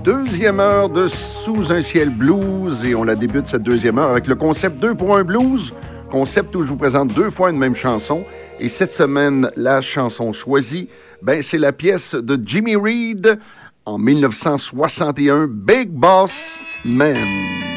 deuxième heure de Sous un ciel blues et on la débute cette deuxième heure avec le concept 2 pour un blues, concept où je vous présente 2 fois une même chanson et cette semaine, la chanson choisie, c'est la pièce de Jimmy Reed en 1961, Big Boss Man.